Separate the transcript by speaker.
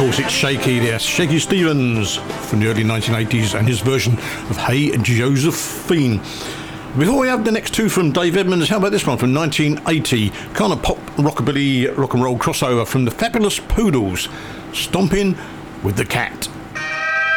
Speaker 1: course, it's Shaky there. Shaky Stevens from the early 1980s and his version of Hey Josephine. Before we have the next two from Dave Edmunds, how about this one from 1980? Kind of pop, rockabilly, rock and roll crossover from the Fabulous Poodles, Stomping with the Cat.